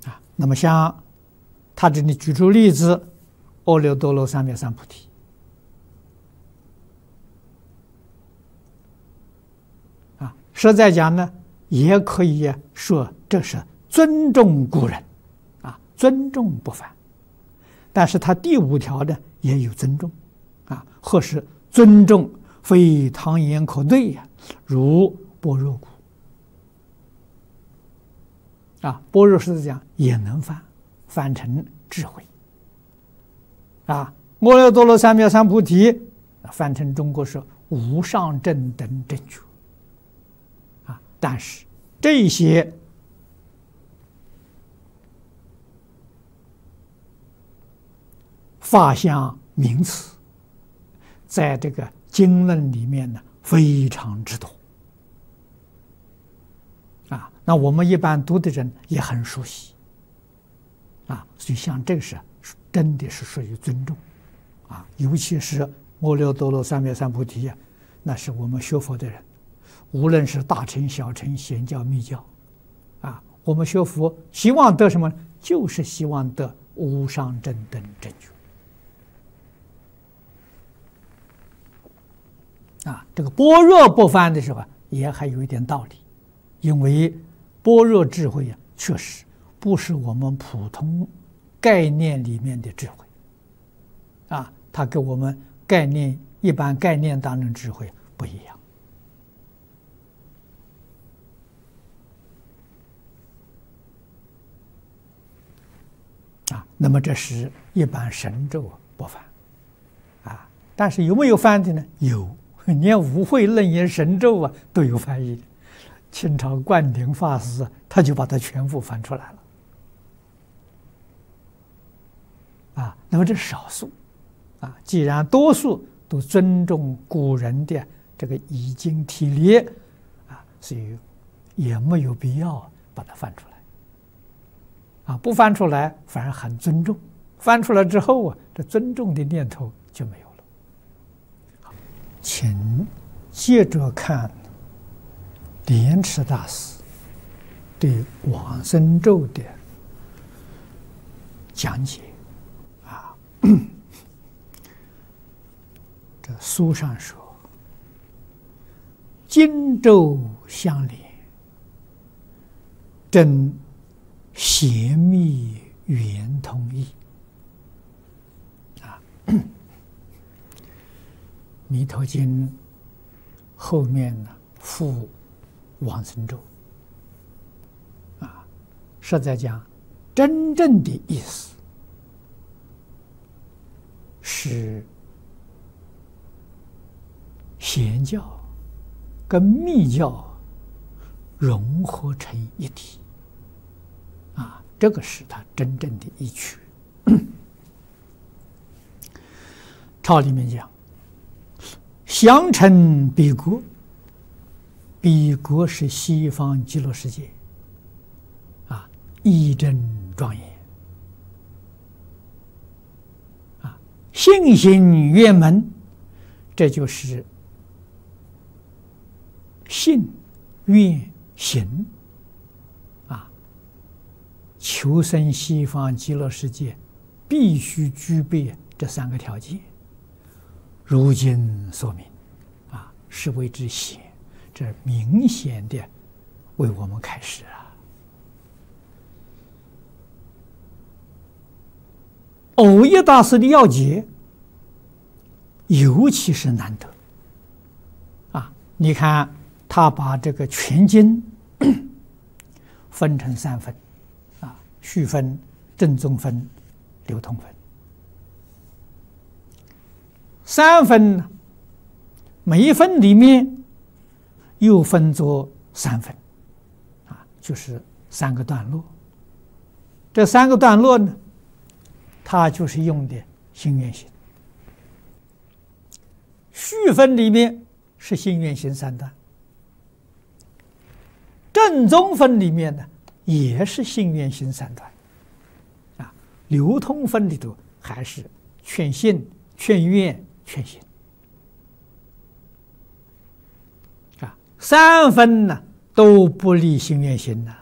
那么像他这里举出例子，阿耨多罗三藐三菩提实在讲呢，也可以说这是尊重古人尊重不犯。但是他第5条呢也有尊重何时尊重？非唐言可对如般若故般若是讲也能翻成智慧阿耨多罗三藐三菩提翻成中国是无上正等正觉但是这些法相名词在这个经论里面呢非常之多那我们一般读的人也很熟悉所以像这个是真的是属于尊重尤其是阿耨多罗三藐三菩提那是我们学佛的人，无论是大乘小乘显教密教我们学佛希望得什么？就是希望得无上正等正觉这个般若不犯的时候也还有一点道理，因为般若智慧确实不是我们普通概念里面的智慧它跟我们一般概念当中智慧不一样那么这是一般神咒不犯但是有没有犯的呢？有，连无慧楞严神咒都有翻译的。清朝灌顶法师他就把它全部翻出来了那么这是少数既然多数都尊重古人的这个已经体例所以也没有必要把它翻出来不翻出来反而很尊重，翻出来之后这尊重的念头就没有了。请接着看莲池大师对往生咒的讲解这书上说，经咒相连，真邪密圆通义弥陀经后面呢附往生咒实在讲真正的意思是显教跟密教融合成一体这个是它真正的意趣抄里面讲相称彼国，彼国是西方极乐世界义正庄严信行圆门，这就是信愿行求生西方极乐世界必须具备这3个条件。如今说明是为之显，这明显的为我们开示藕益大师的要解尤其是难得你看他把这个全经分成3分序分、正宗分、流通分。3分呢，每一分里面又分作3分就是3个段落。这3个段落呢，它就是用的心愿行。序分里面是心愿行3段，正宗分里面呢也是心愿行3段流通分里头还是劝信、劝愿、劝行3分呢都不离心愿行